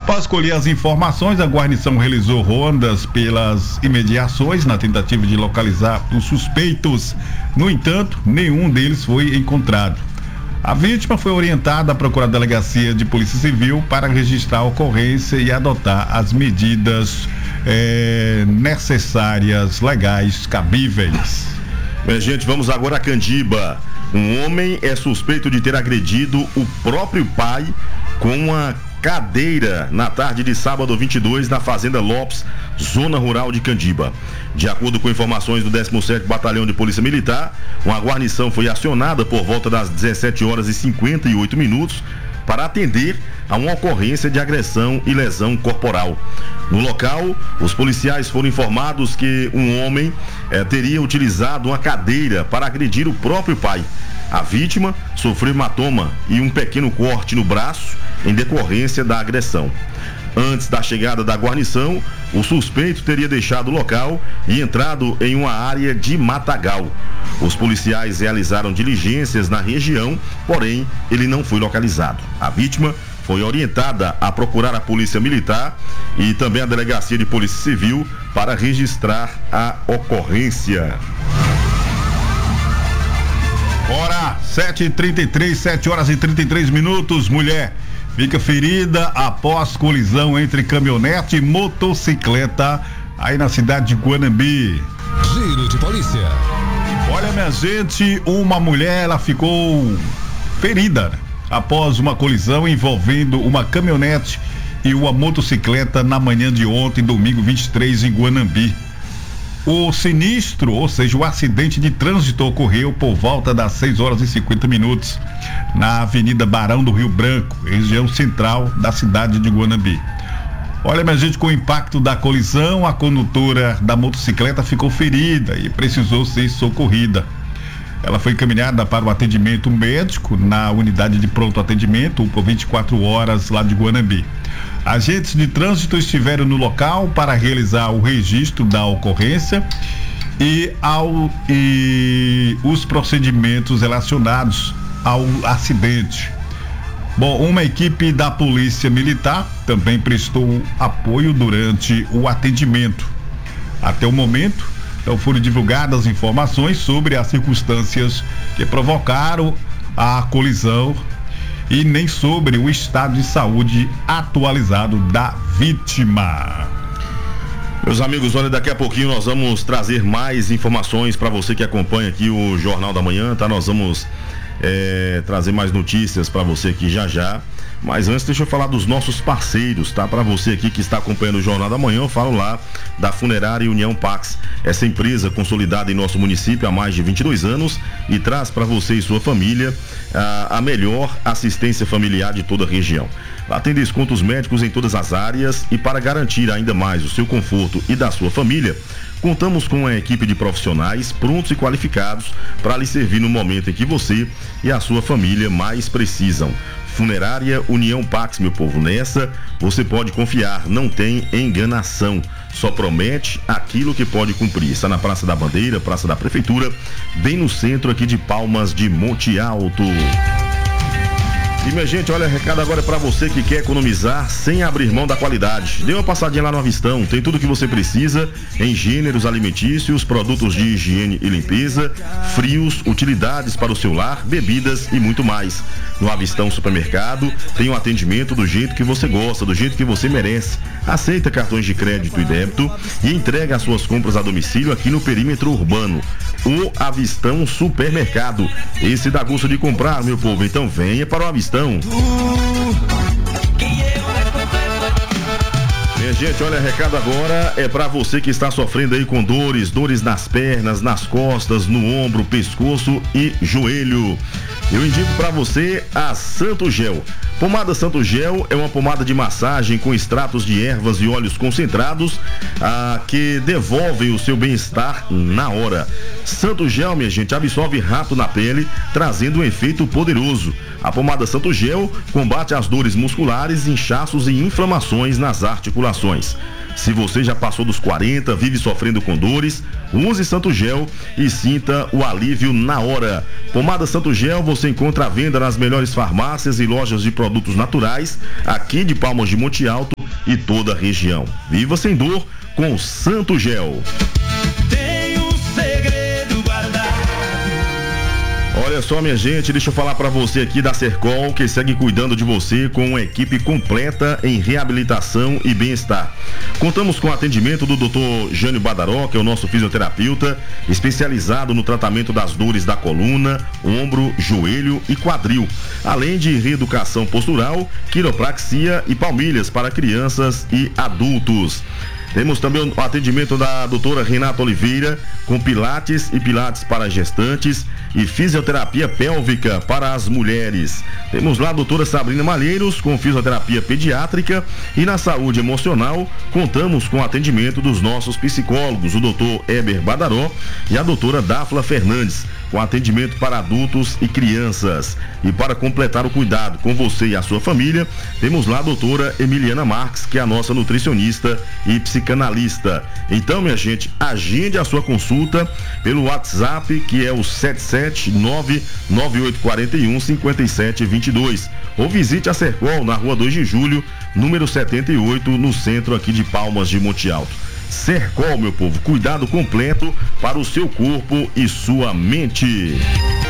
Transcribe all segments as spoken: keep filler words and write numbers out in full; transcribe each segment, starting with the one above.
Após colher as informações, a guarnição realizou rondas pelas imediações na tentativa de localizar os suspeitos. No entanto, nenhum deles foi encontrado. A vítima foi orientada a procurar a delegacia de Polícia Civil para registrar a ocorrência e adotar as medidas eh, necessárias, legais, cabíveis. Bem, gente, vamos agora a Candiba. Um homem é suspeito de ter agredido o próprio pai com uma cadeira na tarde de sábado vinte e dois na Fazenda Lopes, zona rural de Candiba. De acordo com informações do décimo sétimo Batalhão de Polícia Militar, uma guarnição foi acionada por volta das dezessete horas e cinquenta e oito minutos para atender a uma ocorrência de agressão e lesão corporal. No local, os policiais foram informados que um homem eh, teria utilizado uma cadeira para agredir o próprio pai. A vítima sofreu hematoma e um pequeno corte no braço em decorrência da agressão. Antes da chegada da guarnição, o suspeito teria deixado o local e entrado em uma área de matagal. Os policiais realizaram diligências na região, porém ele não foi localizado. A vítima foi orientada a procurar a Polícia Militar e também a Delegacia de Polícia Civil para registrar a ocorrência. Hora sete e trinta e três, sete horas e trinta e três minutos. Mulher fica ferida após colisão entre caminhonete e motocicleta aí na cidade de Guanambi. Giro de polícia. Olha, minha gente, uma mulher, ela ficou ferida após uma colisão envolvendo uma caminhonete e uma motocicleta na manhã de ontem, domingo vinte e três, em Guanambi. O sinistro, ou seja, o acidente de trânsito ocorreu por volta das seis horas e cinquenta minutos na Avenida Barão do Rio Branco, região central da cidade de Guanambi. Olha, minha gente, com o impacto da colisão, a condutora da motocicleta ficou ferida e precisou ser socorrida. Ela foi encaminhada para o atendimento médico na unidade de pronto atendimento por vinte e quatro horas lá de Guanambi. Agentes de trânsito estiveram no local para realizar o registro da ocorrência e, ao, e os procedimentos relacionados ao acidente. Bom, uma equipe da Polícia Militar também prestou apoio durante o atendimento. Até o momento, então, foram divulgadas informações sobre as circunstâncias que provocaram a colisão e nem sobre o estado de saúde atualizado da vítima. Meus amigos, olha, daqui a pouquinho nós vamos trazer mais informações para você que acompanha aqui o Jornal da Manhã, tá? Nós vamos é, trazer mais notícias para você aqui já já. Mas antes, deixa eu falar dos nossos parceiros, tá? Para você aqui que está acompanhando o Jornal da Manhã, eu falo lá da Funerária União Pax. Essa empresa consolidada em nosso município há mais de vinte e dois anos e traz para você e sua família a, a melhor assistência familiar de toda a região. Lá tem descontos médicos em todas as áreas e, para garantir ainda mais o seu conforto e da sua família, contamos com uma equipe de profissionais prontos e qualificados para lhe servir no momento em que você e a sua família mais precisam. Funerária União Pax, meu povo, nessa você pode confiar, não tem enganação, só promete aquilo que pode cumprir. Está na Praça da Bandeira, Praça da Prefeitura, bem no centro aqui de Palmas de Monte Alto. E, minha gente, olha, recado agora é para você que quer economizar sem abrir mão da qualidade. Dê uma passadinha lá no Avistão, tem tudo que você precisa em gêneros alimentícios, produtos de higiene e limpeza, frios, utilidades para o seu lar, bebidas e muito mais. No Avistão Supermercado tem um atendimento do jeito que você gosta, do jeito que você merece. Aceita cartões de crédito e débito e entrega as suas compras a domicílio aqui no perímetro urbano. O Avistão Supermercado. Esse dá gosto de comprar, meu povo, então venha para o Avistão. Minha gente, olha, recado agora é para você que está sofrendo aí com dores, dores nas pernas, nas costas, no ombro, pescoço e joelho. Eu indico para você a Santo Gel. Pomada Santo Gel é uma pomada de massagem com extratos de ervas e óleos concentrados ah, que devolvem o seu bem-estar na hora. Santo Gel, minha gente, absorve rápido na pele, trazendo um efeito poderoso. A pomada Santo Gel combate as dores musculares, inchaços e inflamações nas articulações. Se você já passou dos quarenta, vive sofrendo com dores, use Santo Gel e sinta o alívio na hora. Pomada Santo Gel você encontra à venda nas melhores farmácias e lojas de produtos naturais aqui de Palmas de Monte Alto e toda a região. Viva sem dor com o Santo Gel. Olha só, minha gente, deixa eu falar para você aqui da Sercol, que segue cuidando de você com uma equipe completa em reabilitação e bem-estar. Contamos com o atendimento do doutor Jânio Badaró, que é o nosso fisioterapeuta, especializado no tratamento das dores da coluna, ombro, joelho e quadril, além de reeducação postural, quiropraxia e palmilhas para crianças e adultos. Temos também o atendimento da doutora Renata Oliveira, com pilates e pilates para gestantes e fisioterapia pélvica para as mulheres. Temos lá a doutora Sabrina Malheiros, com fisioterapia pediátrica, e na saúde emocional contamos com o atendimento dos nossos psicólogos, o doutor Eber Badaró e a doutora Dafla Fernandes, com atendimento para adultos e crianças. E para completar o cuidado com você e a sua família, temos lá a doutora Emiliana Marques, que é a nossa nutricionista e psicanalista. Então, minha gente, agende a sua consulta pelo WhatsApp, que é o sete sete nove nove oito quatro um cinco sete dois dois, ou visite a Sercol na rua dois de julho, número setenta e oito, no centro aqui de Palmas de Monte Alto. Sercol, meu povo, cuidado completo para o seu corpo e sua mente.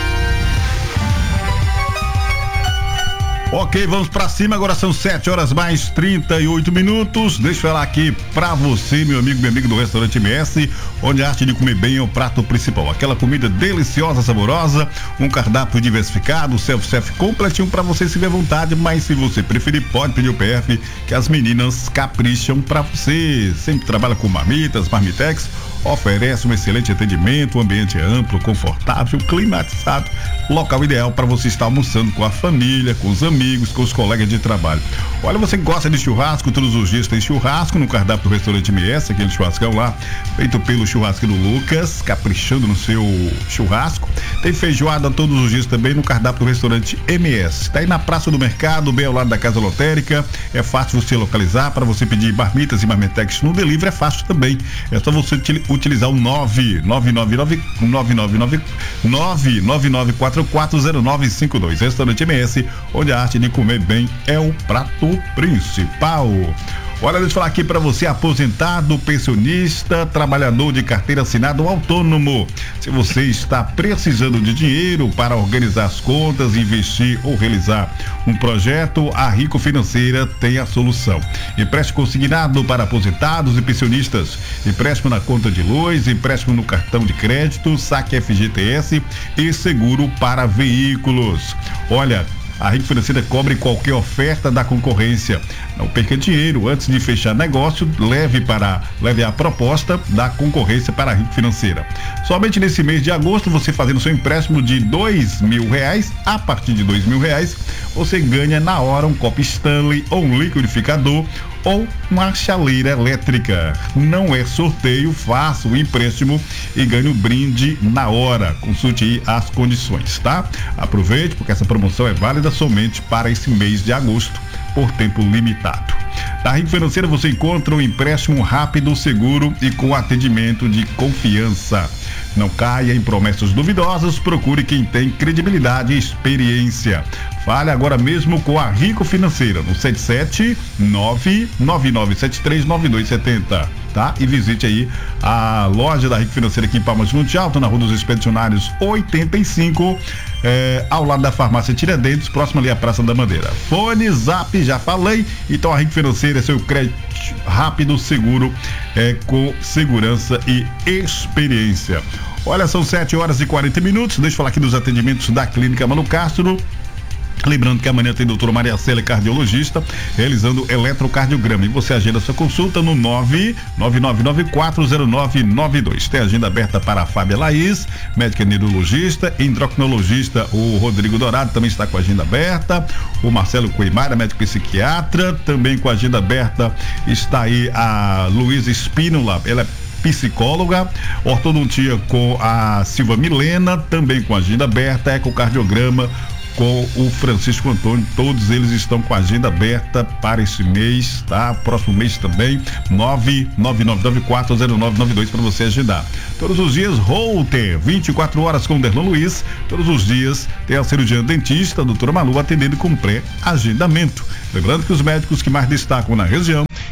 Ok, vamos pra cima, agora são sete horas mais trinta e oito minutos. Deixa eu falar aqui pra você, meu amigo, meu amigo do restaurante M S, onde a arte de comer bem é o prato principal. Aquela comida deliciosa, saborosa, um cardápio diversificado, self-service completinho pra você se ver à vontade, mas se você preferir, pode pedir o P F, que as meninas capricham pra você. Sempre trabalha com marmitas, marmitex, oferece um excelente atendimento, o ambiente é amplo, confortável, climatizado, local ideal para você estar almoçando com a família, com os amigos, com os colegas de trabalho. Olha, você gosta de churrasco? Todos os dias tem churrasco no cardápio do restaurante M S, aquele churrascão lá, feito pelo churrasqueiro Lucas, caprichando no seu churrasco. Tem feijoada todos os dias também no cardápio do restaurante M S. Tá aí na Praça do Mercado, bem ao lado da Casa Lotérica. É fácil você localizar. Para você pedir marmitas e marmitex no delivery é fácil também. É só você utilizar o nove nove nove nove nove nove nove nove nove nove quatro quatro zero nove cinco dois. Restaurante M S, onde a arte de comer bem é o prato principal. Olha, deixa eu falar aqui para você, aposentado, pensionista, trabalhador de carteira assinada ou autônomo. Se você está precisando de dinheiro para organizar as contas, investir ou realizar um projeto, a Rico Financeira tem a solução. Empréstimo consignado para aposentados e pensionistas, empréstimo na conta de luz, empréstimo no cartão de crédito, saque F G T S e seguro para veículos. Olha, a Rico Financeira cobre qualquer oferta da concorrência. Não perca dinheiro antes de fechar negócio, leve para leve a proposta da concorrência para a Rico Financeira. Somente nesse mês de agosto, você fazendo seu empréstimo de dois mil reais, a partir de dois mil reais, você ganha na hora um copo Stanley ou um liquidificador ou uma chaleira elétrica. Não é sorteio, faça o empréstimo e ganhe o brinde na hora. Consulte aí as condições, tá? Aproveite, porque essa promoção é válida somente para esse mês de agosto, por tempo limitado. Na Rico Financeira você encontra um empréstimo rápido, seguro e com atendimento de confiança. Não caia em promessas duvidosas, procure quem tem credibilidade e experiência. Fale agora mesmo com a Rico Financeira no sete sete nove nove nove sete três nove dois sete zero, tá? E visite aí a loja da Rico Financeira aqui em Palmas de Monte Alto, na Rua dos Expedicionários oitenta e cinco, é, ao lado da farmácia Tiradentes, próximo ali à Praça da Bandeira. Fone, Zap, já falei. Então a Rico Financeira é seu crédito rápido, seguro, é, com segurança e experiência. Olha, são sete horas e quarenta minutos. Deixa eu falar aqui dos atendimentos da Clínica Mano Castro. Lembrando que amanhã tem a doutora Maria Célia, cardiologista, realizando eletrocardiograma. E você agenda sua consulta no nove nove nove nove quatro zero nove nove dois. Tem agenda aberta para a Fábia Laís, médica neurologista, endocrinologista, o Rodrigo Dourado também está com a agenda aberta. O Marcelo Coimara, médico psiquiatra, também com a agenda aberta está aí a Luísa Espínola, ela é psicóloga. Ortodontia com a Silva Milena, também com a agenda aberta. Ecocardiograma com o Francisco Antônio, todos eles estão com a agenda aberta para esse mês, tá? Próximo mês também, nove nove nove nove quatro zero nove nove dois para você agendar. Todos os dias, Holter, vinte e quatro horas com o Derlan Luiz, todos os dias tem a cirurgiã dentista, a doutora Malu, atendendo com pré-agendamento. Lembrando que os médicos que mais destacam na região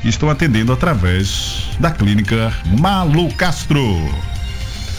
estão atendendo através da clínica Malu Castro.